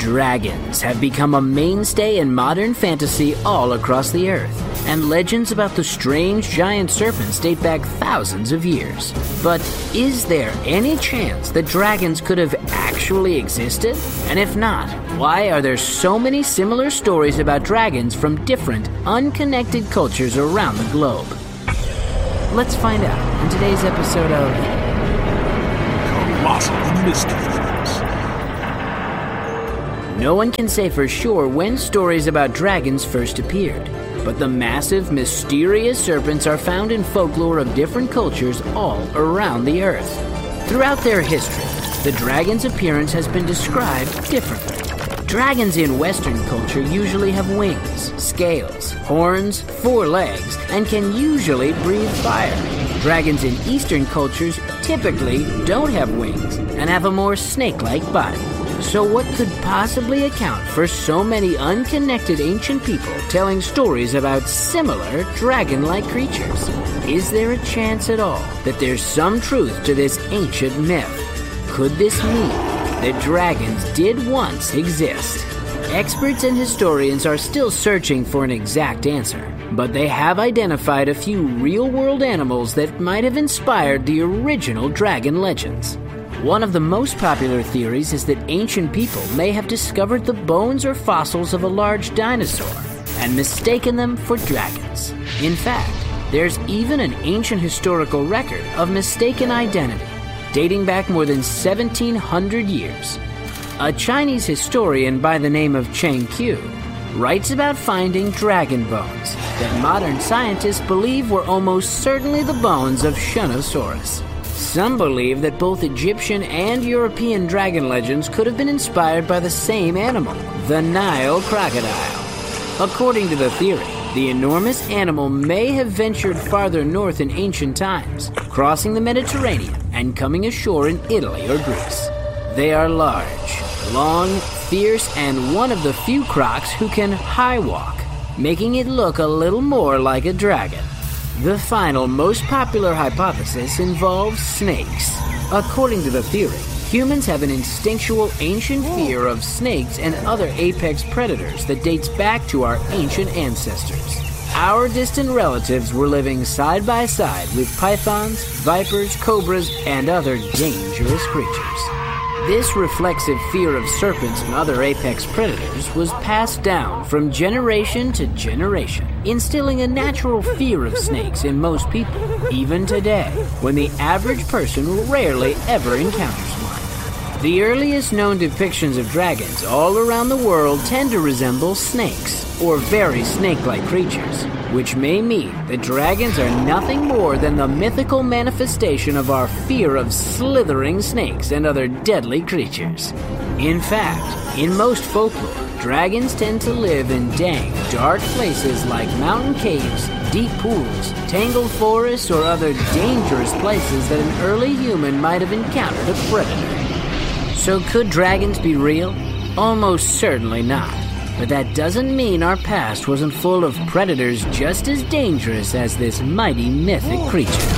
Dragons have become a mainstay in modern fantasy all across the earth, and legends about the strange giant serpents date back thousands of years. But is there any chance that dragons could have actually existed? And if not, why are there so many similar stories about dragons from different, unconnected cultures around the globe? Let's find out in today's episode of Colossal Mysteries. No one can say for sure when stories about dragons first appeared, but the massive, mysterious serpents are found in folklore of different cultures all around the earth. Throughout their history, the dragon's appearance has been described differently. Dragons in Western culture usually have wings, scales, horns, 4 legs, and can usually breathe fire. Dragons in Eastern cultures typically don't have wings and have a more snake-like body. So what could possibly account for so many unconnected ancient people telling stories about similar dragon-like creatures? Is there a chance at all that there's some truth to this ancient myth? Could this mean that dragons did once exist? Experts and historians are still searching for an exact answer, but they have identified a few real-world animals that might have inspired the original dragon legends. One of the most popular theories is that ancient people may have discovered the bones or fossils of a large dinosaur and mistaken them for dragons. In fact, there's even an ancient historical record of mistaken identity, dating back more than 1,700 years. A Chinese historian by the name of Cheng Qiu writes about finding dragon bones that modern scientists believe were almost certainly the bones of Shunosaurus. Some believe that both Egyptian and European dragon legends could have been inspired by the same animal, the Nile crocodile. According to the theory, the enormous animal may have ventured farther north in ancient times, crossing the Mediterranean and coming ashore in Italy or Greece. They are large, long, fierce, and one of the few crocs who can high walk, making it look a little more like a dragon. The final, most popular hypothesis involves snakes. According to the theory, humans have an instinctual ancient fear of snakes and other apex predators that dates back to our ancient ancestors. Our distant relatives were living side by side with pythons, vipers, cobras, and other dangerous creatures. This reflexive fear of serpents and other apex predators was passed down from generation to generation, instilling a natural fear of snakes in most people, even today, when the average person rarely ever encounters one. The earliest known depictions of dragons all around the world tend to resemble snakes, or very snake-like creatures, which may mean that dragons are nothing more than the mythical manifestation of our fear of slithering snakes and other deadly creatures. In fact, in most folklore, dragons tend to live in dank, dark places like mountain caves, deep pools, tangled forests, or other dangerous places that an early human might have encountered a predator. So could dragons be real? Almost certainly not. But that doesn't mean our past wasn't full of predators just as dangerous as this mighty mythic creature.